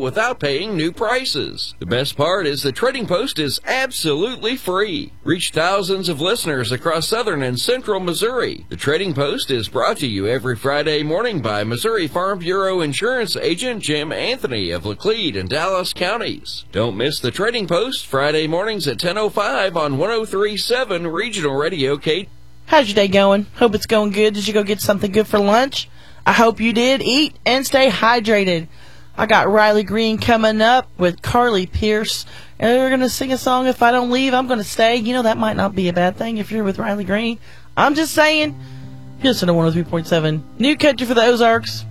without paying new prices. The best part is the Trading Post is absolutely free. Reach thousands of listeners across southern and central Missouri. The Trading Post is brought to you every Friday morning by Missouri Farm Bureau Insurance Agent Jim Anthony of Laclede and Dallas counties. Don't miss the Trading Post Friday mornings at 10:05 on 103.7 Regional Radio K. How's your day going? Hope it's going good. Did you go get something good for lunch? I hope you did. Eat and stay hydrated. I got Riley Green coming up with Carly Pierce, and they're going to sing a song, If I Don't Leave, I'm Going to Stay. You know, that might not be a bad thing if you're with Riley Green. I'm just saying. You listen to 103.7 New Country for the Ozarks.